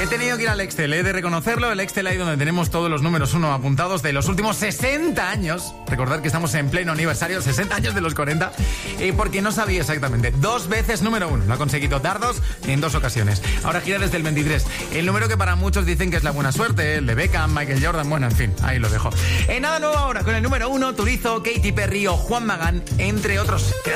tenido que ir al Excel, he de reconocerlo, el Excel ahí donde tenemos todos los números 1 apuntados de los últimos 60 años. Recordad que estamos en pleno aniversario, 60 años de los 40, porque no sabía exactamente. 2 veces número 1, lo ha conseguido Dardos en 2 ocasiones. Ahora gira desde el 23, el número que para muchos dicen que es la buena suerte, el de Beckham, Michael Jordan, bueno, en fin, ahí lo dejo. Nada nuevo ahora con el número 1, Turizo, Katy Perry o Juan Magán, entre otros.